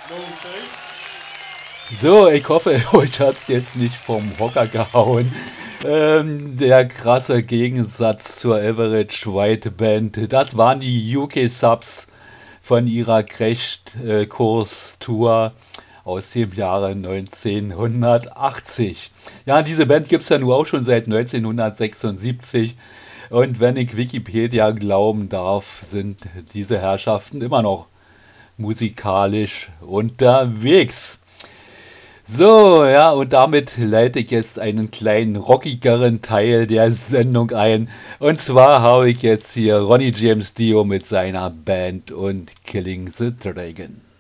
So, ich hoffe, euch hat's jetzt nicht vom Hocker gehauen. Der krasse Gegensatz zur Average White Band, das waren die UK Subs von ihrer Crashkurs-Tour aus dem Jahre 1980. Ja, diese Band gibt's ja nun auch schon seit 1976. Und wenn ich Wikipedia glauben darf, sind diese Herrschaften immer noch musikalisch unterwegs. So, ja, und damit leite ich jetzt einen kleinen rockigeren Teil der Sendung ein. Und zwar habe ich jetzt hier Ronnie James Dio mit seiner Band und Killing the Dragon.